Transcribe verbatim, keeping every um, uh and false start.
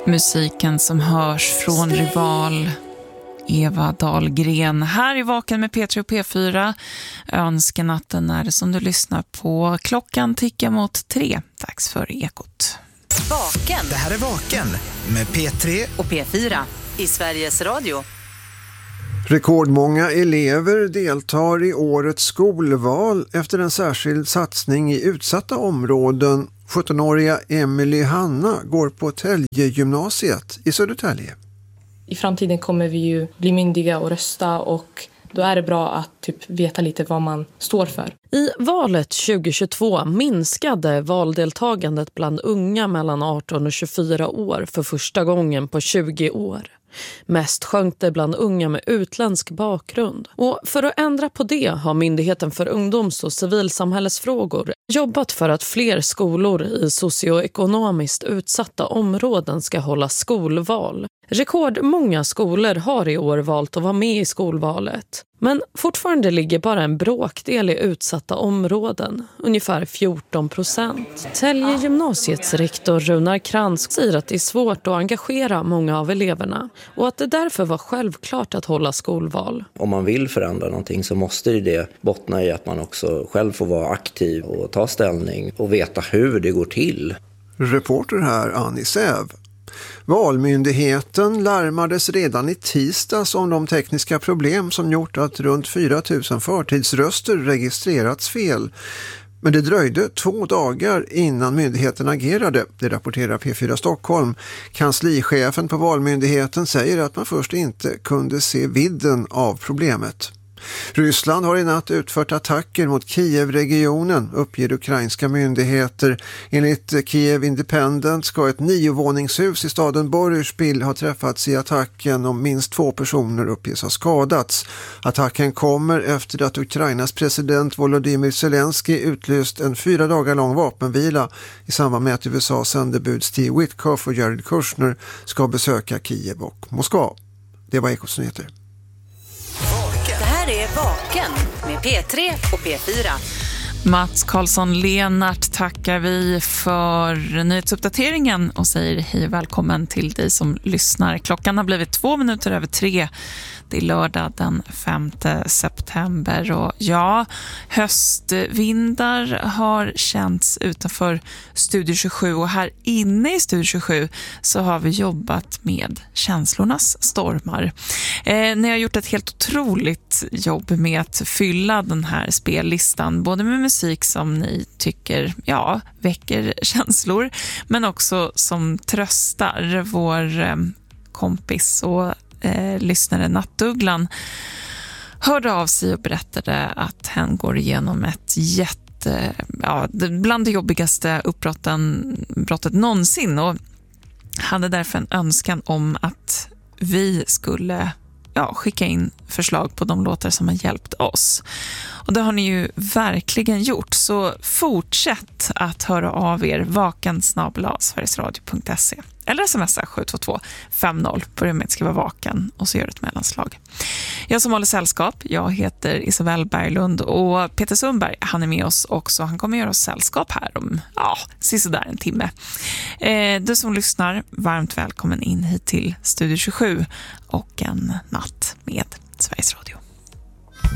Musiken som hörs från Rival, Eva Dahlgren. Här i Vaken med P tre och P fyra. Önskenatten är det som du lyssnar på. Klockan tickar mot tre. Dags för Ekot. Vaken. Det här är Vaken med P tre och P fyra i Sveriges Radio. Rekordmånga elever deltar i årets skolval efter en särskild satsning i utsatta områden. sjuttonåriga Emily Hanna går på Tälje-gymnasiet i Södertälje. I framtiden kommer vi ju bli myndiga och rösta, och då är det bra att typ veta lite vad man står för. I valet tjugohundratjugotvå minskade valdeltagandet bland unga mellan arton och tjugofyra år för första gången på tjugo år. Mest sjönk det bland unga med utländsk bakgrund. Och för att ändra på det har Myndigheten för ungdoms- och civilsamhällesfrågor jobbat för att fler skolor i socioekonomiskt utsatta områden ska hålla skolval. Rekordmånga skolor har i år valt att vara med i skolvalet. Men fortfarande ligger bara en bråkdel i utsatta områden, ungefär fjorton procent. Tälje gymnasiets rektor Runar Krantz säger att det är svårt att engagera många av eleverna och att det därför var självklart att hålla skolval. Om man vill förändra någonting så måste det bottna i att man också själv får vara aktiv och ta ställning och veta hur det går till. Reporter här Annie Säv. Valmyndigheten larmades redan i tisdags om de tekniska problem som gjort att runt fyra tusen förtidsröster registrerats fel. Men det dröjde två dagar innan myndigheten agerade, det rapporterar P fyra Stockholm. Kanslichefen på Valmyndigheten säger att man först inte kunde se vidden av problemet. Ryssland har i natt utfört attacker mot Kiev-regionen, uppger ukrainska myndigheter. Enligt Kiev Independent ska ett niovåningshus i staden Boryspil ha träffats i attacken och minst två personer uppges ha skadats. Attacken kommer efter att Ukrainas president Volodymyr Zelensky utlyst en fyra dagar lång vapenvila i samband med att U S A sändebud Steve Witkoff och Jared Kushner ska besöka Kiev och Moskva. Det var Ekots nyheter. Det här är Vaken med P tre och P fyra. Mats Karlsson Lenart tackar vi för nyhetsuppdateringen och säger hej och välkommen till dig som lyssnar. Klockan har blivit två minuter över tre. Det är lördag den femte september och ja, höstvindar har känts utanför Studio tjugosju och här inne i Studio tjugosju så har vi jobbat med känslornas stormar. Eh, ni har gjort ett helt otroligt jobb med att fylla den här spellistan, både med musik som ni tycker, ja, väcker känslor, men också som tröstar. Vår eh, kompis och Eh, lyssnare Nattugglan hörde av sig och berättade att hen går igenom ett jätte, ja, bland det jobbigaste uppbrotten brottet någonsin och hade därför en önskan om att vi skulle ja, skicka in förslag på de låtar som har hjälpt oss. Och det har ni ju verkligen gjort, så fortsätt att höra av er vaken snabel-a sverigesradio punkt se eller smsa sju två två fem noll, börja med att skriva vaken och så gör ett mellanslag. Jag som håller sällskap, jag heter Isabel Berglund och Peter Sundberg, han är med oss också. Han kommer göra oss sällskap här om, ja, sisådär en timme. Eh, du som lyssnar, varmt välkommen in hit till Studio tjugosju och en natt med Sveriges Radio.